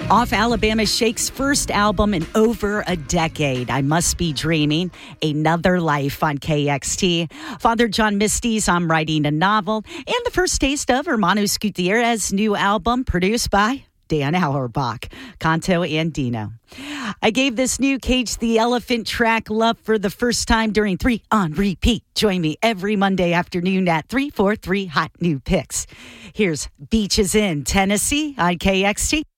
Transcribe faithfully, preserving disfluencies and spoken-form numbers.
Off Alabama Shake's first album in over a decade, I Must Be Dreaming, Another Life on K X T. Father John Misty's I'm Writing a Novel, and the first taste of Hermanos Gutierrez's new album, produced by Dan Auerbach, Canto and Dino. I gave this new Cage the Elephant track love for the first time during three on Repeat. Join me every Monday afternoon at three for three Hot New Picks. Here's Beaches in Tennessee on K X T.